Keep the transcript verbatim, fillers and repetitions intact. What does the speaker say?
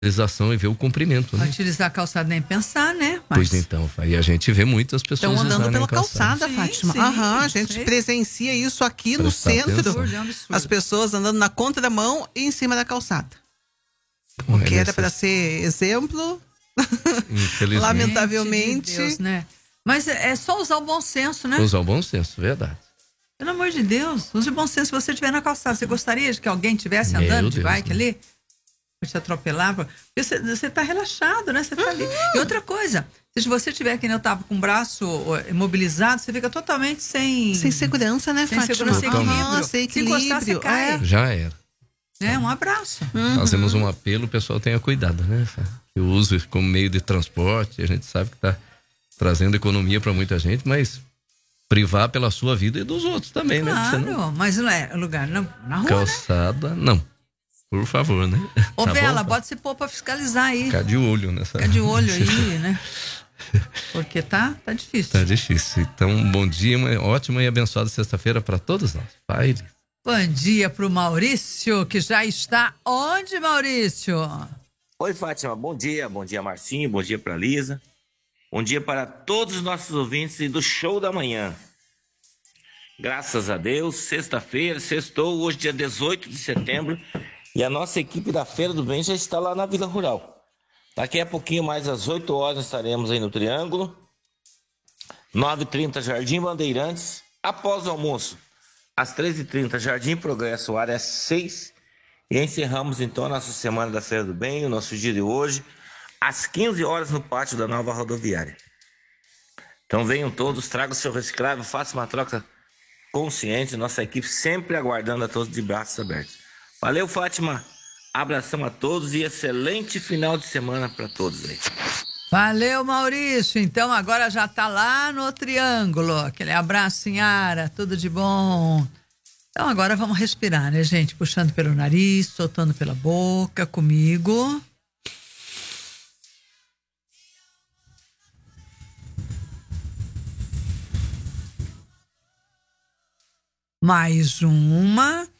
e ver o comprimento, né? Utilizar a calçada nem pensar, né? Mas... Pois então, e a gente vê muitas pessoas estão andando pela calçada, sim, Fátima. sim, Aham, a gente sim. presencia isso aqui Prestar no centro. atenção. As pessoas andando na contramão e em cima da calçada. Bom, O que é era para necess... ser exemplo, infelizmente. lamentavelmente. De Deus, né? Mas é só usar o bom senso, né? Usar o bom senso, verdade. Pelo amor de Deus, use o bom senso se você estiver na calçada. Você gostaria de que alguém estivesse andando Meu de Deus, bike né? ali? Pra te atropelar? Porque você, você tá relaxado, né? Você tá ali. E outra coisa, se você tiver que nem eu tava com o braço imobilizado, você fica totalmente sem... Sem segurança, né, sem Fátima? segurança, sem Totalmente. equilíbrio. Aham, sem Se encostar, você equilíbrio. cai. É. Já era. É, um abraço. Fazemos um apelo, o pessoal tenha cuidado, né? Que o uso como meio de transporte, a gente sabe que está trazendo economia para muita gente, mas privar pela sua vida e dos outros também, Claro, né? Não... mas não é lugar na, na rua, Calçada, né? Não. Por favor, né? Ô, Tá Vela, bom? bota esse pô pra fiscalizar aí. Ficar de olho nessa... Fica de olho aí, né? Porque tá, tá difícil. Tá difícil. Então, bom dia, uma ótima e abençoada sexta-feira para todos nós. Pai. Bom dia pro Maurício, que já está onde, Maurício? Oi, Fátima, bom dia. Bom dia, Marcinho, bom dia para Lisa. Bom dia para todos os nossos ouvintes do Show da Manhã. Graças a Deus, sexta-feira, sextou, hoje dia dezoito de setembro, e a nossa equipe da Feira do Bem já está lá na Vila Rural. Daqui a pouquinho, mais às oito horas, estaremos aí no Triângulo. nove e trinta, Jardim Bandeirantes. Após o almoço, às treze e trinta, Jardim Progresso, área seis. E encerramos, então, a nossa Semana da Feira do Bem, o nosso dia de hoje, às quinze horas, no pátio da nova rodoviária. Então, venham todos, tragam o seu reciclável, façam uma troca consciente. Nossa equipe sempre aguardando a todos de braços abertos. Valeu, Fátima. Abração a todos e excelente final de semana para todos aí. Valeu, Maurício. Então agora já tá lá no Triângulo. Aquele abraço, Sinhara, tudo de bom. Então agora vamos respirar, né, gente? Puxando pelo nariz, soltando pela boca, comigo. Mais uma.